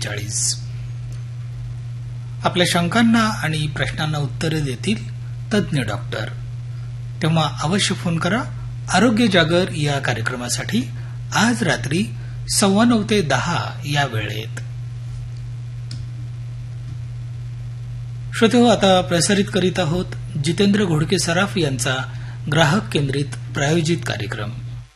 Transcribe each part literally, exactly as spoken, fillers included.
पंचेचाळीस. आपल्या शंकांना आणि प्रश्नांना उत्तरे देतील तज्ज्ञ डॉक्टर. तेव्हा अवश्य फोन करा आरोग्य जागर या कार्यक्रमासाठी आज रात्री सव्वा नऊ ते दहा या वेळेत. श्रोतेहो, आता प्रसारित करीत आहोत जितेंद्र घोडके सराफ यांचा ग्राहक केंद्रित प्रायोजित कार्यक्रम.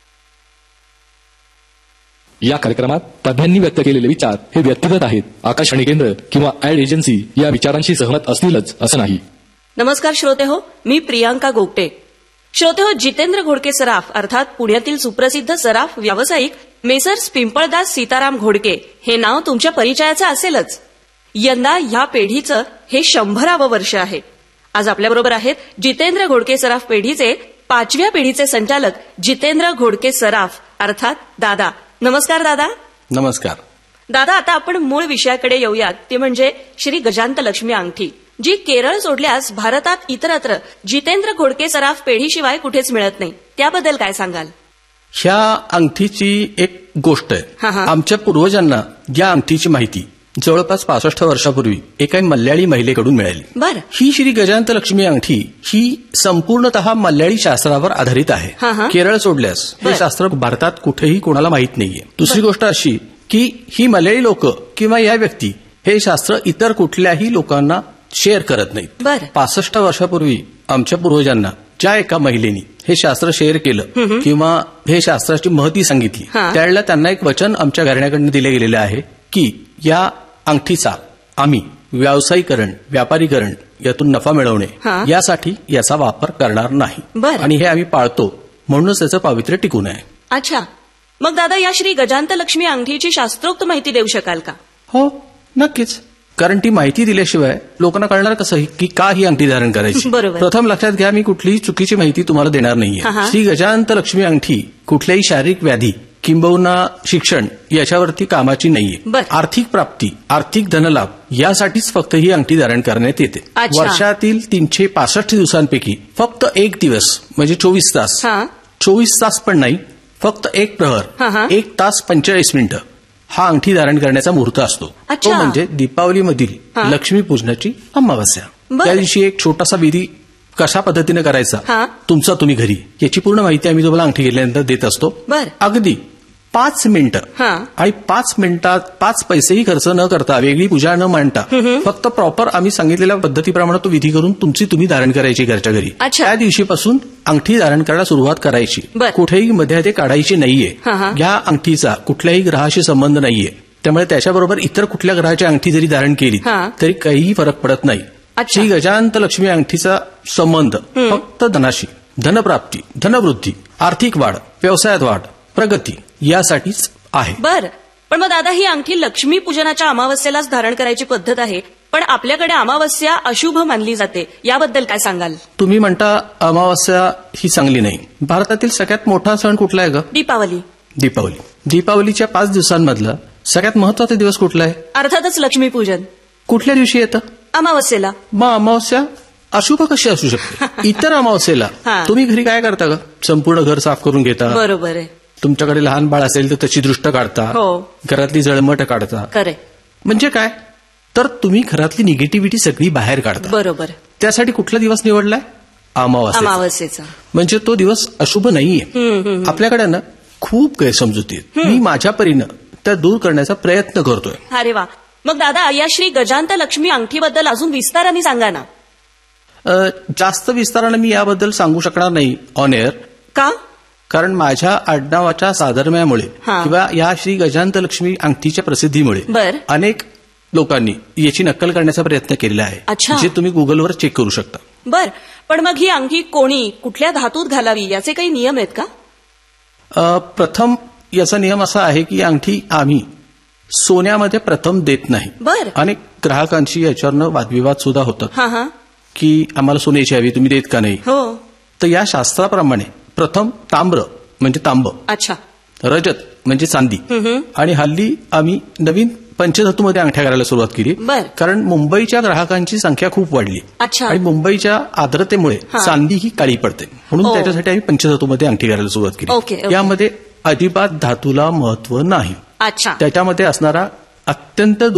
या कार्यक्रमात तज्ञांनी व्यक्त केलेले विचार हे व्यक्तिगत आहेत. आकाशवाणी केंद्र किंवा ऍड एजन्सी या विचारांशी सहमत असतीलच असं नाही. नमस्कार श्रोते हो, मी प्रियांका गोगटे. श्रोते हो, जितेंद्र घोडके सराफ अर्थात पुण्यातील सुप्रसिद्ध सराफ व्यावसायिक मेसर्स पिंपळदास सीताराम घोडके हे नाव तुमच्या परिचयाचं असेलच. यंदा ह्या पेढीचं हे शंभरावं वर्ष आहे. आज आपल्याबरोबर आहेत जितेंद्र घोडके सराफ पेढीचे पाचव्या पिढीचे संचालक जितेंद्र घोडके सराफ अर्थात दादा. नमस्कार दादा. नमस्कार दादा. आता आपण मूळ विषयाकडे येऊयात, ते म्हणजे श्री गजांत लक्ष्मी अंगठी, जी केरळ सोडल्यास भारतात इतरत्र जितेंद्र घोडके सराफ पेढीशिवाय कुठेच मिळत नाही. त्याबद्दल काय सांगाल? ह्या अंगठीची एक गोष्ट आहे. आमच्या पूर्वजांना या अंगठीची माहिती जवळपास पासष्ट वर्षापूर्वी एका मल्याळी महिलेकडून मिळाली. बरं. ही श्री गजांत लक्ष्मी अंगठी ही संपूर्णतः मल्याळी शास्त्रावर आधारित आहे. केरळ सोडल्यास हे शास्त्र भारतात कुठेही कोणाला माहीत नाहीये. दुसरी गोष्ट अशी की ही मल्याळी लोक किंवा या व्यक्ती हे शास्त्र इतर कुठल्याही लोकांना शेअर करत नाहीत. पासष्ट वर्षापूर्वी आमच्या पूर्वजांना ज्या एका महिलेनी हे शास्त्र शेअर केलं किंवा हे शास्त्राची महती सांगितली, त्यावेळेला त्यांना एक वचन आमच्या घराण्याकडून दिले गेलेलं आहे की या अंगठीचा आम्ही व्यावसायीकरण, व्यापारीकरण, यातून नफा मिळवणे यासाठी याचा वापर करणार नाही आणि हे आम्ही पाळतो, म्हणूनच त्याचं पावित्र्य टिकून आहे. अच्छा, मग दादा या श्री गजांत लक्ष्मी अंगठीची शास्त्रोक्त माहिती देऊ शकाल का? हो, नक्कीच. कारण ती माहिती दिल्याशिवाय लोकांना कळणार कसं की का ही अंगठी धारण करायची. प्रथम लक्षात घ्या, मी कुठलीही चुकीची माहिती तुम्हाला देणार नाहीये. श्री गजांत लक्ष्मी अंगठी कुठल्याही शारीरिक व्याधी किंबहुना शिक्षण याच्यावरती कामाची नाहीये. आर्थिक प्राप्ती, आर्थिक धनलाभ यासाठीच फक्त ही अंगठी धारण करण्यात येते. वर्षातील तीनशे पासष्ट दिवसांपैकी फक्त एक दिवस म्हणजे चोवीस तास चोवीस तास पण नाही, फक्त एक प्रहर एक तास पंचेचाळीस मिनिटं हा अंगठी धारण करण्याचा मुहूर्त असतो. तो म्हणजे दीपावलीमधील लक्ष्मीपूजनाची अमावस्या. त्या दिवशी एक छोटासा विधी कशा पद्धतीने करायचा तुमचा तुम्ही घरी, याची पूर्ण माहिती आम्ही तुम्हाला अंगठी घेतल्यानंतर देत असतो. अगदी पाच मिनिटं आणि पाच मिनिटात पाच पैसेही खर्च न करता, वेगळी पूजा न मांडता, फक्त प्रॉपर आम्ही सांगितलेल्या पद्धतीप्रमाणे तो विधी करून तुमची तुम्ही धारण करायची घरच्या घरी. त्या दिवशीपासून अंगठी धारण करायला सुरुवात करायची. कुठेही मध्ये ते काढायची नाहीये. या अंगठीचा कुठल्याही ग्रहाशी संबंध नाहीये, त्यामुळे त्याच्याबरोबर इतर कुठल्या ग्रहाची अंगठी जरी धारण केली तरी काहीही फरक पडत नाही. श्री गजांत लक्ष्मी अंगठीचा संबंध फक्त धनाशी, धनप्राप्ती, धनवृद्धी, आर्थिक वाढ, व्यवसायात वाढ, प्रगती यासाठीच आहे. बर, पण मग दादा ही अंगठी लक्ष्मी पूजनाच्या अमावस्येलाच धारण करायची पद्धत आहे, पण आपल्याकडे अमावस्या अशुभ मानली जाते, याबद्दल काय सांगाल? तुम्ही म्हणता अमावस्या ही चांगली नाही. भारतातील सगळ्यात मोठा सण कुठला आहे ग? दीपावली. दीपावली दीपावलीच्या पाच दिवसांमधला सगळ्यात महत्वाचा दिवस कुठला आहे? अर्थातच लक्ष्मीपूजन. कुठल्या दिवशी येतं? अमावस्येला. मग अमावस्या अशुभ कशी असू शकते? इतर अमावस्येला तुम्ही घरी काय करता ग? संपूर्ण घर साफ करून घेता. बरोबर आहे. तुमच्याकडे लहान बाळ असेल तर त्याची दृष्ट काढता, घरातली जळमट काढता. म्हणजे काय तर तुम्ही घरातली निगेटिव्हिटी सगळी बाहेर काढता. बरोबर. त्यासाठी कुठला दिवस निवडलाय? अमावस्या. अमावस्येचा. म्हणजे तो दिवस अशुभ नाहीये. आपल्याकडे ना खूप गैरसमजुती आहेत. मी माझ्या परीनं त्या दूर करण्याचा प्रयत्न करतोय. अरे वा. मग दादा या श्री गजांत लक्ष्मी अंगठीबद्दल अजून विस्ताराने सांगा ना. जास्त विस्ताराने मी याबद्दल सांगू शकणार नाही ऑन एअर. का? कारण माझ्या आडनावाच्या साधर्म्यामुळे किंवा या श्री गजांत लक्ष्मी अंगठीच्या प्रसिद्धीमुळे अनेक लोकांनी याची नक्कल करण्याचा प्रयत्न केलेला आहे, जे तुम्ही गुगलवर चेक करू शकता. बर, पण मग ही अंगठी कोणी कुठल्या धातूत घालावी याचे काही नियम आहेत का? प्रथम याचा नियम असा आहे की अंगठी आम्ही सोन्यामध्ये प्रथम देत नाही. बर. अनेक ग्राहकांशी याच्यावरनं वादविवाद सुद्धा होतात की आम्हाला सोन्याची हवी, तुम्ही देत का नाही. हो. तर या शास्त्राप्रमाणे प्रथम ताम्र म्हणजे तांब, अच्छा, रजत म्हणजे चांदी, आणि हल्ली आम्ही नवीन पंचधातूमध्ये अंगठ्या करायला सुरुवात केली. कारण मुंबईच्या ग्राहकांची संख्या खूप वाढली आणि मुंबईच्या आर्द्रतेमुळे चांदी ही काळी पडते, म्हणून त्याच्यासाठी आम्ही पंचधातूमध्ये अंगठी करायला सुरुवात केली. यामध्ये अजिबात धातूला महत्व नाही. त्याच्यामध्ये असणारा अत्यंत